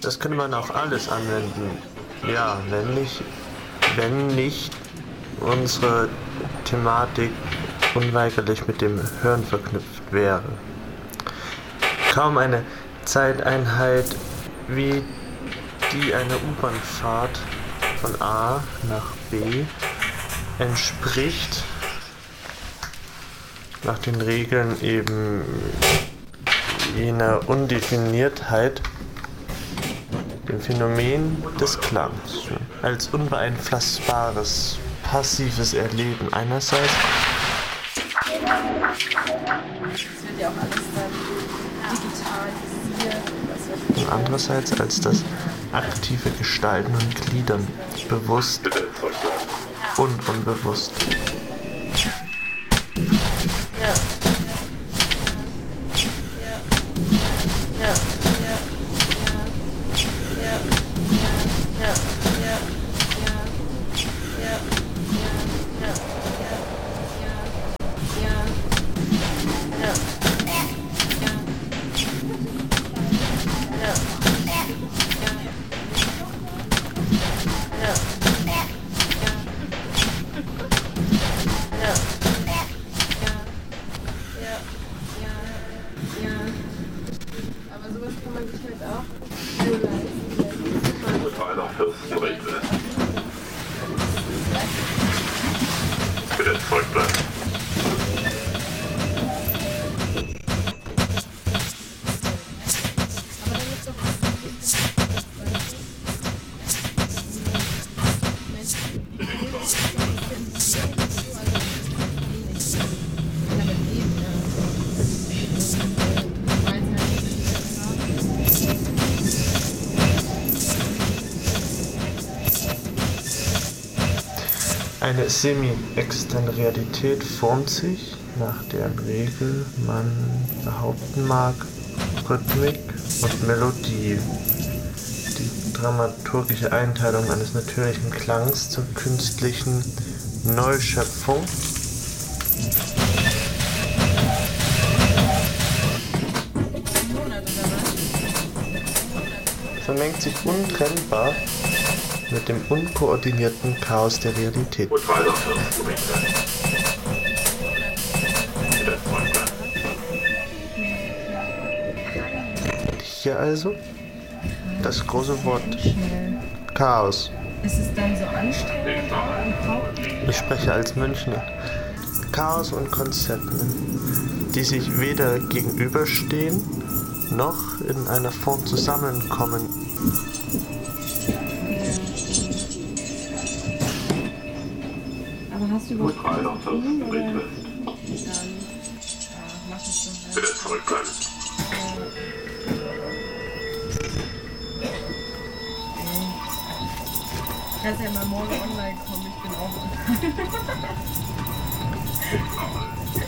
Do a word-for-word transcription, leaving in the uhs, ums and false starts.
Das könnte man auf alles anwenden. Ja, wenn nicht, wenn nicht unsere Thematik unweigerlich mit dem Hören verknüpft wäre. Kaum eine Zeiteinheit wie die einer U-Bahn-Fahrt von A nach B entspricht nach den Regeln eben jener Undefiniertheit dem Phänomen des Klangs als unbeeinflussbares, passives Erleben einerseits wird ja auch alles dann digitalisiert. und andererseits als das aktive Gestalten und Gliedern, bewusst und unbewusst. Ja. Ja. Ja. Bitte zurückbleiben. Eine semi-externe Realität formt sich, nach deren Regel man behaupten mag, Rhythmik und Melodie, die dramaturgische Einteilung eines natürlichen Klangs zur künstlichen Neuschöpfung, vermengt sich untrennbar mit dem unkoordinierten Chaos der Realität. Hier also das große Wort Chaos. Ist es dann so anstrengend? Ich spreche als Münchner. Chaos und Konzepten, die sich weder gegenüberstehen, noch in einer Form zusammenkommen. Aber hast du überhaupt Koffein, oder? Dann, ja, mach es so. Bitte zurückbleiben. Kannst ja mal morgen online kommen, ich bin auch online.